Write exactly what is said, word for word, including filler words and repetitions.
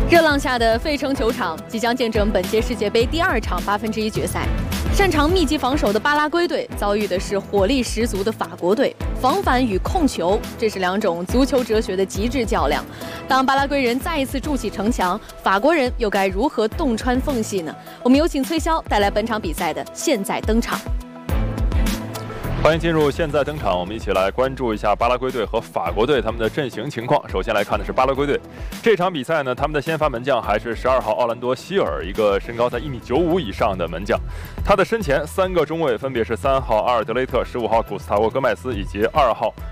热浪下的费城球场即将见证本届世界杯第二场八分之一决赛。擅长密集防守的巴拉圭队遭遇的是火力十足的法国队。防反与控球，这是两种足球哲学的极致较量。当巴拉圭人再一次筑起城墙，法国人又该如何洞穿缝隙呢？我们有请崔潇带来本场比赛的现在登场。 欢迎进入现在登场，我们一起来关注一下巴拉圭队和法国队他们的阵型情况。首先来看的是巴拉圭队，这场比赛呢，他们的先发门将还是十二号奥兰多希尔，一个身高在一米九五以上的门将。他的身前三个中卫分别是三号阿尔德雷特、十五号古斯塔沃戈麦斯以及二号